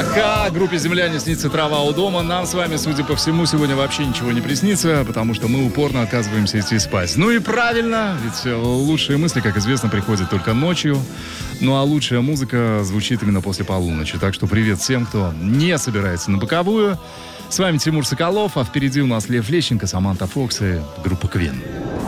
Пока группе «Земляне» снится трава у дома. Нам с вами, судя по всему, сегодня вообще ничего не приснится, потому что мы упорно отказываемся идти спать. Ну и правильно, ведь лучшие мысли, как известно, приходят только ночью. Ну а лучшая музыка звучит именно после полуночи. Так что привет всем, кто не собирается на боковую. С вами Тимур Соколов, а впереди у нас Лев Лещенко, Саманта Фокс и группа «Квин».